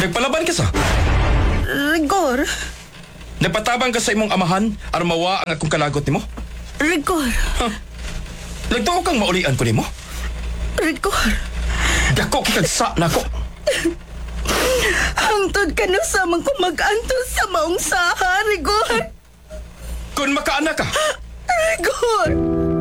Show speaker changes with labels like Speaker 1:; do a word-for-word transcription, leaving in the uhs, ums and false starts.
Speaker 1: Nagpalaban ka sa?
Speaker 2: Rigor.
Speaker 1: Nagpatabang ka sa imong amahan aron mawa ang akong kalagot nimo?
Speaker 2: Rigor.
Speaker 1: Huh? Nagtuo kang maulian ko nimo?
Speaker 2: Rigor.
Speaker 1: Dako kikagsa nako.
Speaker 2: Hangtod ka na sa man ko mag-antos sa maong saha, Rigor.
Speaker 1: Kung makaana ka,
Speaker 2: Rigor.